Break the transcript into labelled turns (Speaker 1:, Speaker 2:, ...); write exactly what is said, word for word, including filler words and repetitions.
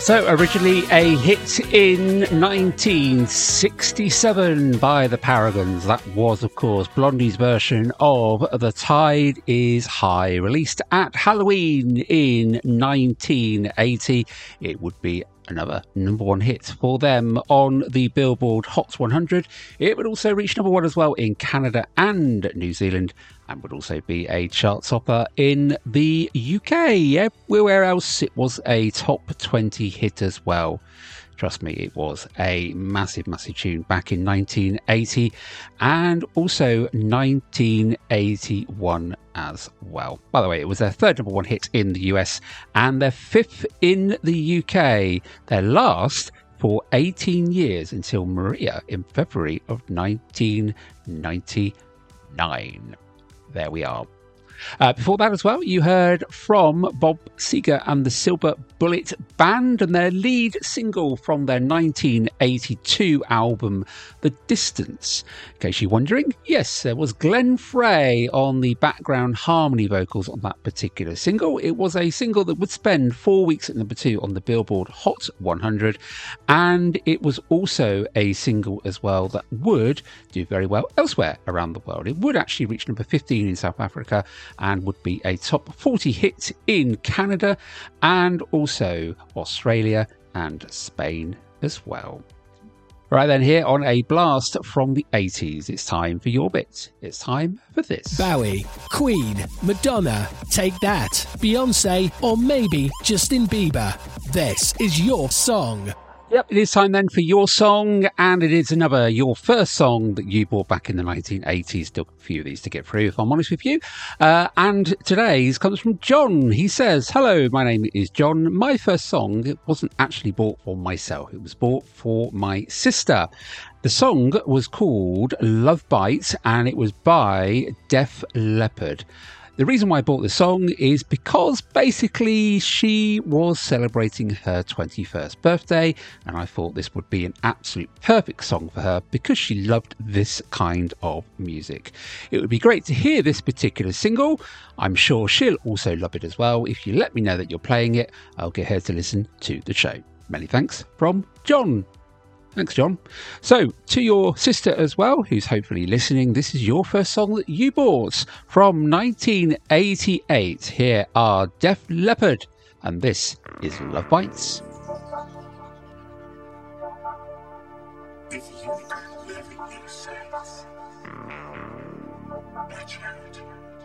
Speaker 1: So, originally a hit in nineteen sixty-seven by the Paragons. That was, of course, Blondie's version of The Tide is High. Released at Halloween in nineteen eighty. It would be another number one hit for them on the Billboard Hot one hundred. It would also reach number one as well in Canada and New Zealand, and would also be a chart topper in the U K. Everywhere else, it was a top twenty hit as well. Trust me, it was a massive, massive tune back in nineteen eighty and also nineteen eighty-one as well. By the way, it was their third number one hit in the U S and their fifth in the U K. Their last for eighteen years until Maria in February of nineteen ninety-nine. There we are. Uh, before that as well, you heard from Bob Seger and the Silver Bullet Band and their lead single from their nineteen eighty-two album, The Distance. In case you're wondering, yes, there was Glenn Frey on the background harmony vocals on that particular single. It was a single that would spend four weeks at number two on the Billboard Hot one hundred, and it was also a single as well that would do very well elsewhere around the world. It would actually reach number fifteen in South Africa and would be a top forty hit in Canada and also Australia and Spain as well. Right then, here on a blast from the eighties, it's time for your bit. It's time for this.
Speaker 2: Bowie, Queen, Madonna, Take That, Beyonce, or maybe Justin Bieber. This is your song.
Speaker 1: Yep, it is time then for your song, and it is another your first song that you bought back in the nineteen eighties. Still a few of these to get through, if I'm honest with you. Uh, and today's comes from John. He says, "Hello, my name is John. My first song, it wasn't actually bought for myself. It was bought for my sister. The song was called Love Bites, and it was by Def Leppard. The reason why I bought this song is because basically she was celebrating her twenty-first birthday, and I thought this would be an absolute perfect song for her because she loved this kind of music. It would be great to hear this particular single. I'm sure she'll also love it as well. If you let me know that you're playing it, I'll get her to listen to the show." Many thanks from John. Thanks, John. So, to your sister as well, who's hopefully listening, this is your first song that you bought from nineteen eighty-eight. Here are Def Leppard, and this is Love Bites.
Speaker 3: If you